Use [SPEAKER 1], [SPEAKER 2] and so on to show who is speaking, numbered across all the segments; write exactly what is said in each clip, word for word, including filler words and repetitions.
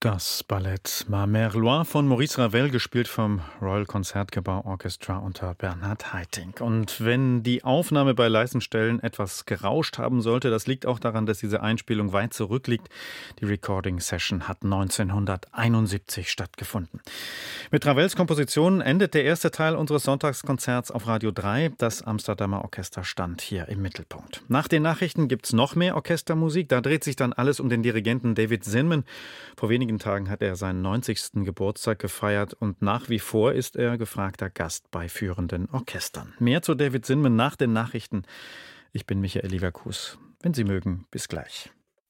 [SPEAKER 1] Das Ballett Ma Mère Loire von Maurice Ravel, gespielt vom Royal Concertgebouw Orchestra unter Bernhard Haitink. Und wenn die Aufnahme bei leisen Stellen etwas gerauscht haben sollte, das liegt auch daran, dass diese Einspielung weit zurückliegt. Die Recording Session hat neunzehnhunderteinundsiebzig stattgefunden. Mit Ravels Komposition endet der erste Teil unseres Sonntagskonzerts auf Radio drei. Das Amsterdamer Orchester stand hier im Mittelpunkt. Nach den Nachrichten gibt's noch mehr Orchestermusik. Da dreht sich dann alles um den Dirigenten David Zinman. Vor wenigen Tagen hat er seinen neunzigsten Geburtstag gefeiert und nach wie vor ist er gefragter Gast bei führenden Orchestern. Mehr zu David Zinman nach den Nachrichten. Ich bin Michael Lieverkues. Wenn Sie mögen, bis gleich.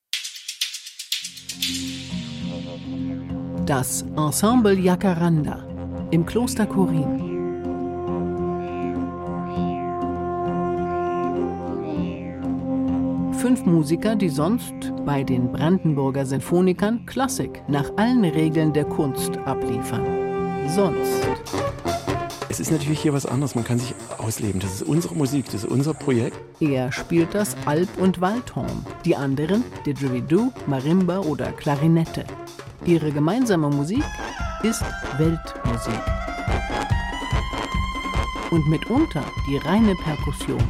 [SPEAKER 2] Das Ensemble Jacaranda im Kloster Korin. Fünf Musiker, die sonst bei den Brandenburger Sinfonikern Klassik nach allen Regeln der Kunst abliefern. Sonst.
[SPEAKER 3] Es ist natürlich hier was anderes, man kann sich ausleben. Das ist unsere Musik, das ist unser Projekt.
[SPEAKER 2] Er spielt das Alp- und Waldhorn, die anderen Didgeridoo, Marimba oder Klarinette. Ihre gemeinsame Musik ist Weltmusik. Und mitunter die reine Perkussion.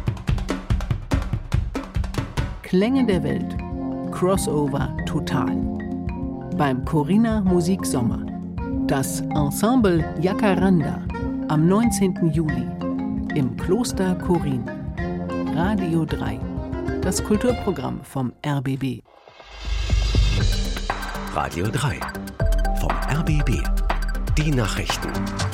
[SPEAKER 2] Klänge der Welt. Crossover total. Beim Corina Musiksommer. Das Ensemble Jacaranda am neunzehnten Juli im Kloster Korin. Radio drei. Das Kulturprogramm vom R B B.
[SPEAKER 4] Radio drei. Vom R B B. Die Nachrichten.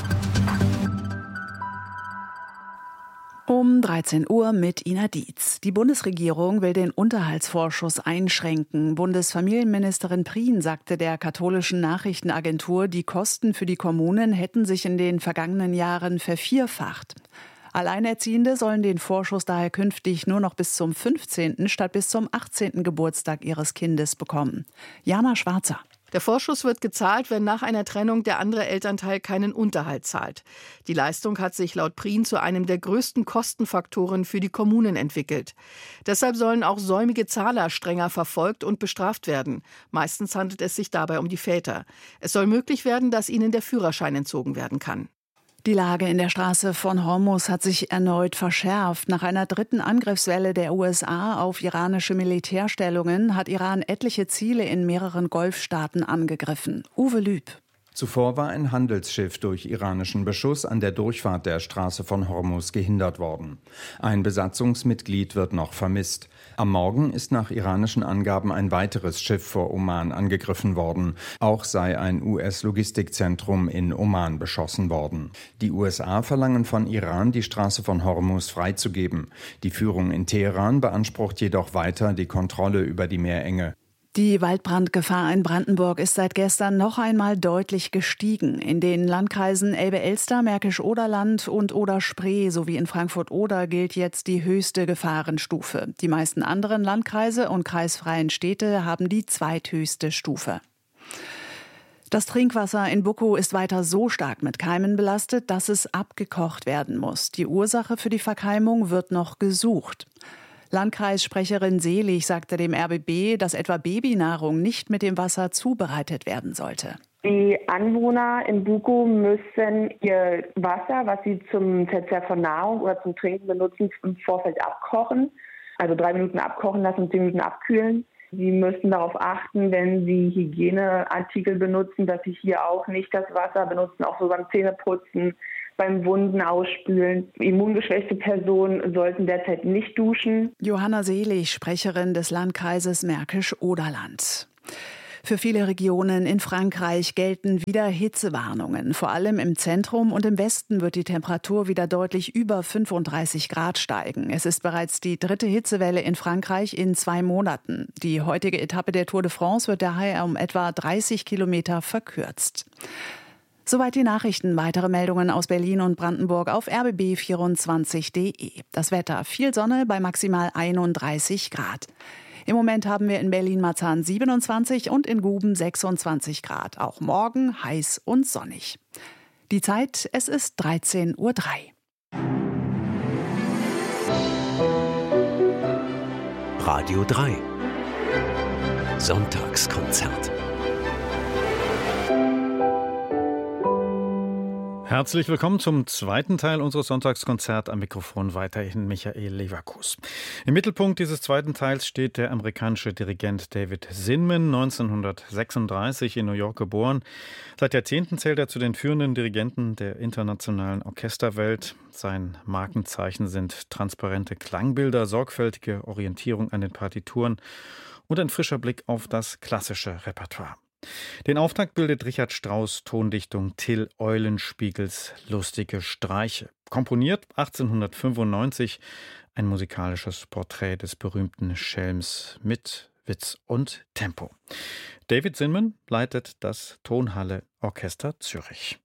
[SPEAKER 5] Um dreizehn Uhr mit Ina Dietz. Die Bundesregierung will den Unterhaltsvorschuss einschränken. Bundesfamilienministerin Prien sagte der katholischen Nachrichtenagentur, die Kosten für die Kommunen hätten sich in den vergangenen Jahren vervierfacht. Alleinerziehende sollen den Vorschuss daher künftig nur noch bis zum fünfzehnten statt bis zum achtzehnten Geburtstag ihres Kindes bekommen. Jana Schwarzer.
[SPEAKER 6] Der Vorschuss wird gezahlt, wenn nach einer Trennung der andere Elternteil keinen Unterhalt zahlt. Die Leistung hat sich laut Prien zu einem der größten Kostenfaktoren für die Kommunen entwickelt. Deshalb sollen auch säumige Zahler strenger verfolgt und bestraft werden. Meistens handelt es sich dabei um die Väter. Es soll möglich werden, dass ihnen der Führerschein entzogen werden kann.
[SPEAKER 5] Die Lage in der Straße von Hormuz hat sich erneut verschärft. Nach einer dritten Angriffswelle der U S A auf iranische Militärstellungen hat Iran etliche Ziele in mehreren Golfstaaten angegriffen. Uwe Lüb.
[SPEAKER 7] Zuvor war ein Handelsschiff durch iranischen Beschuss an der Durchfahrt der Straße von Hormuz gehindert worden. Ein Besatzungsmitglied wird noch vermisst. Am Morgen ist nach iranischen Angaben ein weiteres Schiff vor Oman angegriffen worden. Auch sei ein U S-Logistikzentrum in Oman beschossen worden. Die U S A verlangen von Iran, die Straße von Hormuz freizugeben. Die Führung in Teheran beansprucht jedoch weiter die Kontrolle über die Meerenge.
[SPEAKER 5] Die Waldbrandgefahr in Brandenburg ist seit gestern noch einmal deutlich gestiegen. In den Landkreisen Elbe-Elster, Märkisch-Oderland und Oder-Spree sowie in Frankfurt-Oder gilt jetzt die höchste Gefahrenstufe. Die meisten anderen Landkreise und kreisfreien Städte haben die zweithöchste Stufe. Das Trinkwasser in Buckow ist weiter so stark mit Keimen belastet, dass es abgekocht werden muss. Die Ursache für die Verkeimung wird noch gesucht. Landkreissprecherin Selig sagte dem R B B, dass etwa Babynahrung nicht mit dem Wasser zubereitet werden sollte.
[SPEAKER 8] Die Anwohner in Buckow müssen ihr Wasser, was sie zum Verzehr von Nahrung oder zum Trinken benutzen, im Vorfeld abkochen. Also drei Minuten abkochen lassen und zehn Minuten abkühlen. Sie müssen darauf achten, wenn Sie Hygieneartikel benutzen, dass Sie hier auch nicht das Wasser benutzen, auch so beim Zähneputzen, beim Wunden ausspülen. Immungeschwächte Personen sollten derzeit nicht duschen.
[SPEAKER 5] Johanna Selig, Sprecherin des Landkreises Märkisch-Oderland. Für viele Regionen in Frankreich gelten wieder Hitzewarnungen. Vor allem im Zentrum und im Westen wird die Temperatur wieder deutlich über fünfunddreißig Grad steigen. Es ist bereits die dritte Hitzewelle in Frankreich in zwei Monaten. Die heutige Etappe der Tour de France wird daher um etwa dreißig Kilometer verkürzt. Soweit die Nachrichten. Weitere Meldungen aus Berlin und Brandenburg auf r b b vierundzwanzig punkt d e. Das Wetter: viel Sonne bei maximal einunddreißig Grad. Im Moment haben wir in Berlin-Marzahn siebenundzwanzig und in Guben sechsundzwanzig Grad. Auch morgen heiß und sonnig. Die Zeit: es ist dreizehn Uhr drei.
[SPEAKER 4] Radio drei. Sonntagskonzert.
[SPEAKER 1] Herzlich willkommen zum zweiten Teil unseres Sonntagskonzerts. Am Mikrofon weiterhin Michael Leverkus. Im Mittelpunkt dieses zweiten Teils steht der amerikanische Dirigent David Zinman, neunzehnhundertsechsunddreißig in New York geboren. Seit Jahrzehnten zählt er zu den führenden Dirigenten der internationalen Orchesterwelt. Sein Markenzeichen sind transparente Klangbilder, sorgfältige Orientierung an den Partituren und ein frischer Blick auf das klassische Repertoire. Den Auftakt bildet Richard Strauss' Tondichtung Till Eulenspiegels Lustige Streiche. Komponiert achtzehnhundertfünfundneunzig ein musikalisches Porträt des berühmten Schelms mit Witz und Tempo. David Zinman leitet das Tonhalle Orchester Zürich.